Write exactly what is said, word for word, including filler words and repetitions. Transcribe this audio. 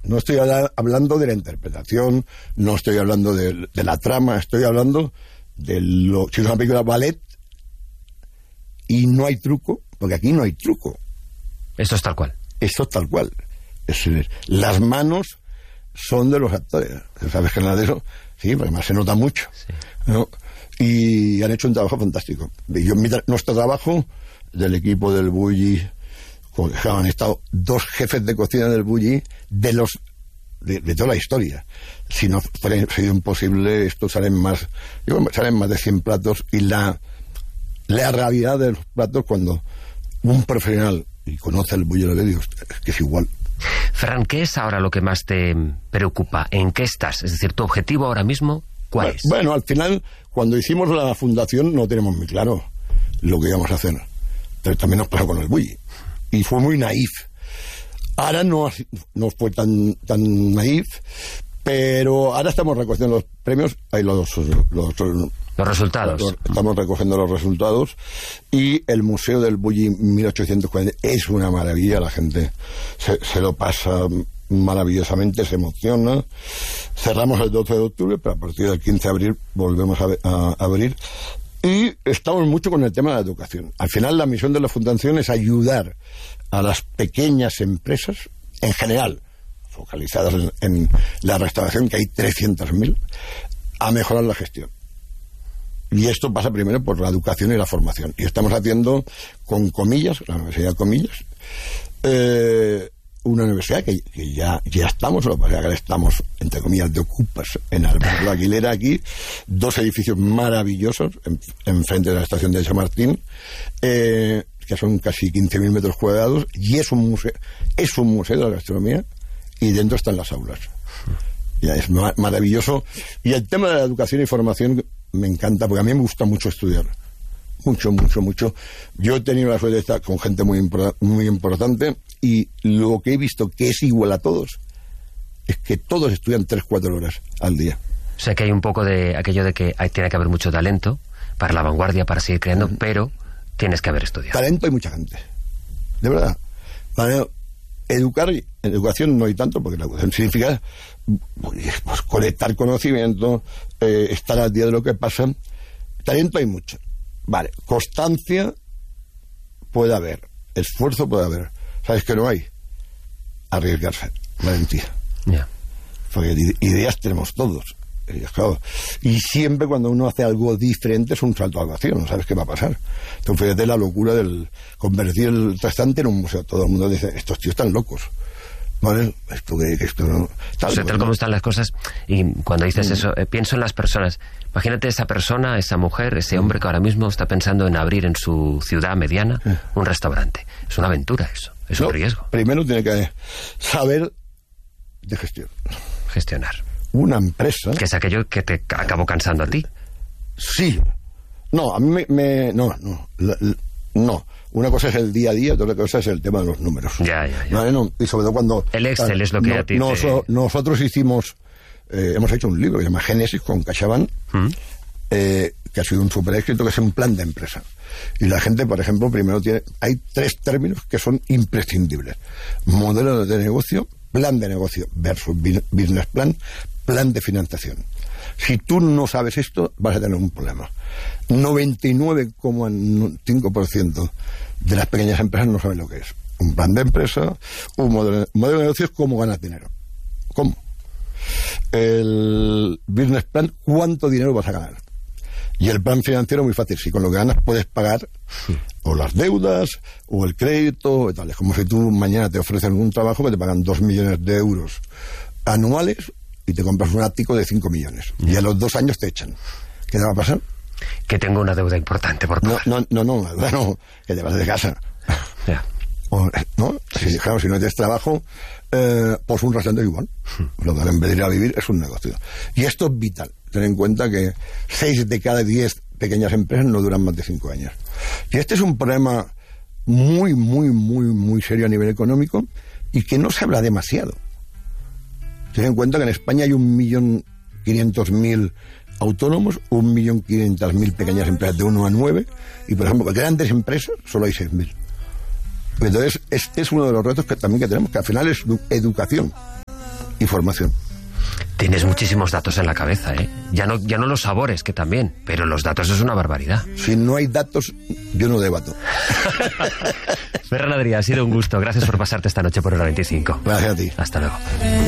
No estoy hablando de la interpretación, no estoy hablando de, de la trama, estoy hablando de lo... Si es una película ballet y no hay truco, porque aquí no hay truco. Esto es tal cual. Esto es tal cual. Es decir, las manos son de los actores. ¿Sabes que nada de eso? Sí, porque además se nota mucho. Sí. ¿No? Y han hecho un trabajo fantástico. Yo, mi, nuestro trabajo del equipo del Bulli... Han estado dos jefes de cocina del Bulli de los de, de toda la historia. Si no fuera sido imposible, esto salen más, yo creo que salen más de cien platos, y la, la realidad de los platos cuando un profesional y conoce el Bulli de Dios, es que es igual. Ferran, ¿qué es ahora lo que más te preocupa? ¿En qué estás? Es decir, ¿tu objetivo ahora mismo cuál bueno, es? Bueno, al final, cuando hicimos la fundación no tenemos muy claro lo que íbamos a hacer. Pero también nos pasó con el Bulli. Y fue muy naif. Ahora no, no fue tan, tan naif, pero ahora estamos recogiendo los premios, hay los, los, los, los resultados. Los, estamos recogiendo los resultados, y el Museo del Bulli mil ochocientos cuarenta es una maravilla, la gente se, se lo pasa maravillosamente, se emociona. Cerramos el doce de octubre, pero a partir del quince de abril volvemos a, a, a abrir. Y estamos mucho con el tema de la educación. Al final, la misión de la Fundación es ayudar a las pequeñas empresas, en general, focalizadas en, en la restauración, que hay trescientas mil, a mejorar la gestión. Y esto pasa primero por la educación y la formación. Y estamos haciendo, con comillas, la Universidad de Comillas, eh, una universidad que, que ya, ya estamos, lo que pasa es que ahora estamos, entre comillas, de ocupas en Alberto Aguilera, aquí, dos edificios maravillosos, en, enfrente de la estación de Chamartín, eh, que son casi quince mil metros cuadrados, y es un museo, es un museo de la gastronomía, y dentro están las aulas. Ya es ma- maravilloso. Y el tema de la educación y formación me encanta, porque a mí me gusta mucho estudiar. Mucho, mucho, mucho. Yo he tenido la suerte de estar con gente muy, impor- muy importante, y lo que he visto que es igual a todos es que todos estudian tres, cuatro horas al día. O sea que hay un poco de aquello de que hay, tiene que haber mucho talento para la vanguardia, para seguir creando, mm. pero tienes que haber estudiado. Talento hay mucha gente, de verdad. Para educar, educación no hay tanto, porque la educación significa pues, colectar conocimiento, eh, estar al día de lo que pasa. Talento hay mucho. Vale, constancia puede haber, esfuerzo puede haber. ¿Sabes qué no hay? Arriesgarse, valentía. Yeah. Porque ideas tenemos todos. Claro. Y siempre cuando uno hace algo diferente es un salto al vacío, no sabes qué va a pasar. Entonces fíjate la locura del convertir el restaurante en un museo. Todo el mundo dice, estos tíos están locos. ¿Vale? Esto que, que esto no... Tal, o sea, tal como están las cosas, y cuando dices mm. eso, eh, pienso en las personas. Imagínate esa persona, esa mujer, ese hombre que ahora mismo está pensando en abrir en su ciudad mediana mm. un restaurante. Es una aventura eso, es no, un riesgo. Primero tiene que saber de gestión. Gestionar. Una empresa... Que es aquello que te acabó cansando a ti. Sí. No, a mí me... me no, no, la, la, no. Una cosa es el día a día, otra cosa es el tema de los números. Ya, ya, ya. ¿Vale? No, y sobre todo cuando... El Excel tal, es lo que no, a ti no, te... so, nosotros hicimos... Eh, hemos hecho un libro que se llama Génesis con CaixaBank, ¿Mm? eh, que ha sido un super éxito, que es un plan de empresa. Y la gente, por ejemplo, primero tiene... Hay tres términos que son imprescindibles. Modelo de negocio, plan de negocio versus business plan, plan de financiación. Si tú no sabes esto, vas a tener un problema. noventa y nueve coma cinco por ciento de las pequeñas empresas no saben lo que es. Un plan de empresa, un modelo, modelo de negocio es cómo ganas dinero. ¿Cómo? El business plan, ¿cuánto dinero vas a ganar? Y el plan financiero, muy fácil. Si con lo que ganas puedes pagar sí. o las deudas, o el crédito, y tal. Es como si tú mañana te ofrecen un trabajo que te pagan dos millones de euros anuales y te compras un ático de cinco millones. Yeah. Y a los dos años te echan. ¿Qué te va a pasar? Que tengo una deuda importante por pagar. No, no, no, no, no que te vas de casa. Yeah. O, ¿no? Sí, si, claro, si no tienes trabajo, eh, pues un restaurante igual. Hmm. Lo que en vez de ir a vivir es un negocio. Y esto es vital. Ten en cuenta que seis de cada diez pequeñas empresas no duran más de cinco años. Y este es un problema muy, muy, muy, muy serio a nivel económico y que no se habla demasiado. Ten en cuenta que en España hay un millón quinientos mil autónomos, un millón quinientas mil pequeñas empresas de uno a nueve, y por ejemplo, grandes empresas solo hay seis mil. Entonces, este es uno de los retos que también que tenemos, que al final es educación. y formación. Tienes muchísimos datos en la cabeza, ¿eh? Ya no, ya no los sabores, que también, pero los datos es una barbaridad. Si no hay datos, yo no debato. Ferran Adrià, ha sido un gusto. Gracias por pasarte esta noche por Hora veinticinco. Gracias a ti. Hasta luego.